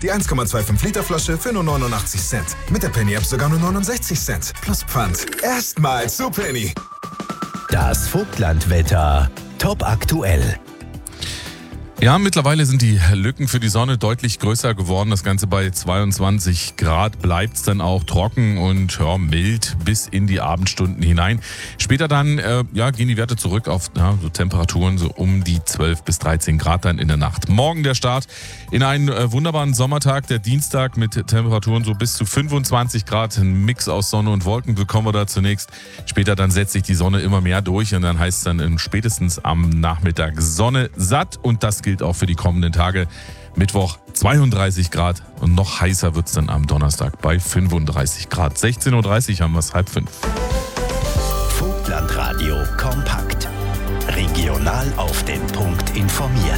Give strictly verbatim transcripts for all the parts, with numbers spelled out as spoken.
Die eins Komma fünfundzwanzig Liter Flasche für nur neunundachtzig Cent. Mit der Penny-App sogar nur neunundsechzig Cent. Plus Pfand. Erstmals zu Penny. Das Vogtlandwetter. Top aktuell. Ja, mittlerweile sind die Lücken für die Sonne deutlich größer geworden. Das Ganze bei zweiundzwanzig Grad bleibt es dann auch trocken und ja, mild bis in die Abendstunden hinein. Später dann äh, ja, gehen die Werte zurück auf ja, so Temperaturen so um die zwölf bis dreizehn Grad dann in der Nacht. Morgen der Start in einen äh, wunderbaren Sommertag, der Dienstag mit Temperaturen so bis zu fünfundzwanzig Grad. Ein Mix aus Sonne und Wolken bekommen wir da zunächst. Später dann setzt sich die Sonne immer mehr durch und dann heißt es dann ähm, spätestens am Nachmittag Sonne satt und das gilt auch für die kommenden Tage. Mittwoch zweiunddreißig Grad und noch heißer wird es dann am Donnerstag bei fünfunddreißig Grad. sechzehn Uhr dreißig haben wir es, halb fünf. Vogtlandradio kompakt. Regional auf den Punkt informiert.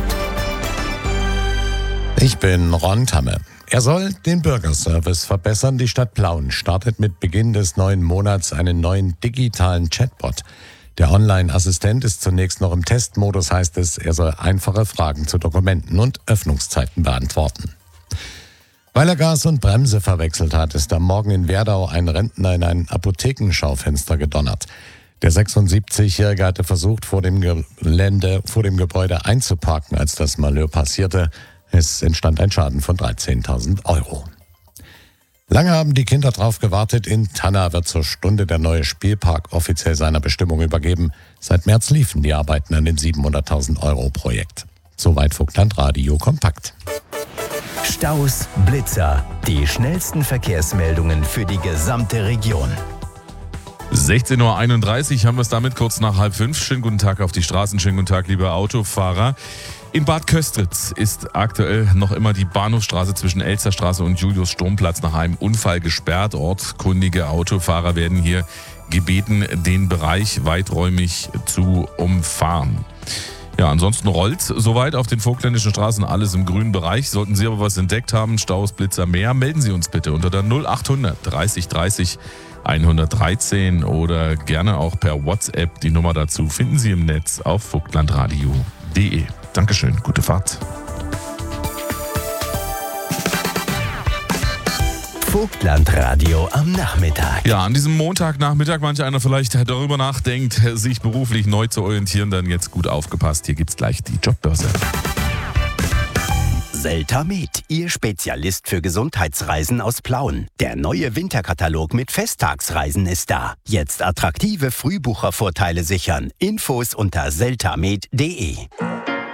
Ich bin Ron Tamme. Er soll den Bürgerservice verbessern. Die Stadt Plauen startet mit Beginn des neuen Monats einen neuen digitalen Chatbot. Der Online-Assistent ist zunächst noch im Testmodus, heißt es, er soll einfache Fragen zu Dokumenten und Öffnungszeiten beantworten. Weil er Gas und Bremse verwechselt hat, ist am Morgen in Werdau ein Rentner in ein Apothekenschaufenster gedonnert. Der sechsundsiebzigjährige hatte versucht, vor dem Gelände, vor dem Gebäude einzuparken, als das Malheur passierte. Es entstand ein Schaden von dreizehntausend Euro. Lange haben die Kinder drauf gewartet. In Tanna wird zur Stunde der neue Spielpark offiziell seiner Bestimmung übergeben. Seit März liefen die Arbeiten an dem siebenhunderttausend Euro Projekt. Soweit Vogtlandradio kompakt. Staus, Blitzer, die schnellsten Verkehrsmeldungen für die gesamte Region. sechzehn Uhr einunddreißig haben wir es damit kurz nach halb fünf. Schönen guten Tag auf die Straßen, schönen guten Tag, liebe Autofahrer. In Bad Köstritz ist aktuell noch immer die Bahnhofsstraße zwischen Elsterstraße und Julius-Sturm-Platz nach einem Unfall gesperrt. Ortskundige Autofahrer werden hier gebeten, den Bereich weiträumig zu umfahren. Ja, ansonsten rollt soweit auf den vogtländischen Straßen alles im grünen Bereich. Sollten Sie aber was entdeckt haben, Staus, Blitzer, mehr, melden Sie uns bitte unter der null achthundert dreißig dreißig hundertdreizehn oder gerne auch per WhatsApp. Die Nummer dazu finden Sie im Netz auf vogtlandradio punkt de. Dankeschön, gute Fahrt. Vogtlandradio am Nachmittag. Ja, an diesem Montagnachmittag manch einer vielleicht darüber nachdenkt, sich beruflich neu zu orientieren, dann jetzt gut aufgepasst. Hier gibt's gleich die Jobbörse. Seltamed, Ihr Spezialist für Gesundheitsreisen aus Plauen. Der neue Winterkatalog mit Festtagsreisen ist da. Jetzt attraktive Frühbuchervorteile sichern. Infos unter seltamed punkt de.